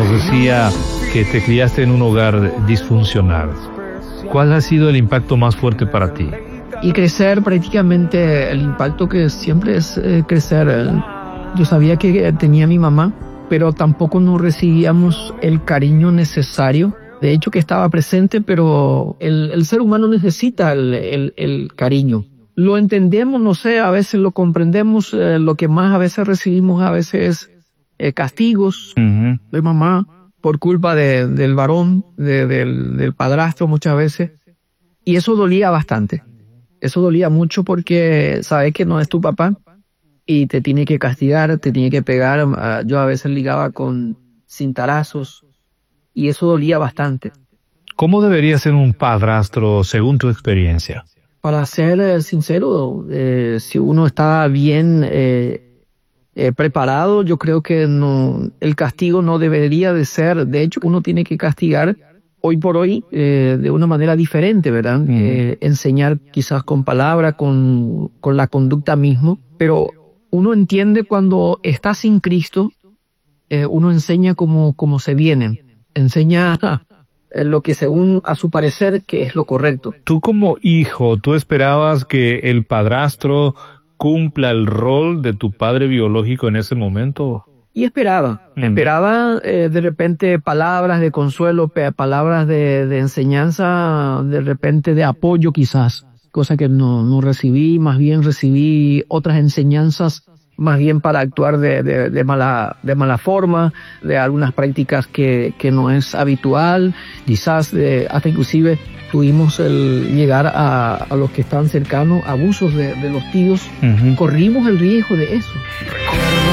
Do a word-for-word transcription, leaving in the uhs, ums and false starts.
nos decía que te criaste en un hogar disfuncional. ¿Cuál ha sido el impacto más fuerte para ti? Y crecer, prácticamente el impacto que siempre es eh, crecer. Yo sabía que tenía mi mamá, pero tampoco nos recibíamos el cariño necesario. De hecho que estaba presente, pero el, el ser humano necesita el, el, el cariño. Lo entendemos, no sé, a veces lo comprendemos, eh, lo que más a veces recibimos a veces es eh, castigos uh-huh. de mamá por culpa de, del varón, de, del, del padrastro muchas veces. Y eso dolía bastante. Eso dolía mucho porque sabes que no es tu papá y te tiene que castigar, te tiene que pegar. Yo a veces ligaba con cintarazos y eso dolía bastante. ¿Cómo debería ser un padrastro según tu experiencia? Para ser eh, sincero, eh, si uno está bien eh, eh, preparado, yo creo que no, el castigo no debería de ser. De hecho, uno tiene que castigar hoy por hoy eh, de una manera diferente, ¿verdad? Mm. Eh, enseñar quizás con palabra, con, con la conducta mismo, pero uno entiende cuando está sin Cristo, eh, uno enseña como, como se viene, enseña eh, lo que según a su parecer que es lo correcto. Tú como hijo, ¿tú esperabas que el padrastro cumpla el rol de tu padre biológico en ese momento? Y esperaba, mm. esperaba eh, de repente palabras de consuelo, palabras de, de enseñanza, de repente de apoyo quizás, cosa que no, no recibí, más bien recibí otras enseñanzas, más bien para actuar de, de, de, mala, de mala forma, de algunas prácticas que, que no es habitual, quizás de, hasta inclusive tuvimos el llegar a, a los que están cercanos, abusos de, de los tíos, uh-huh. corrimos el riesgo de eso.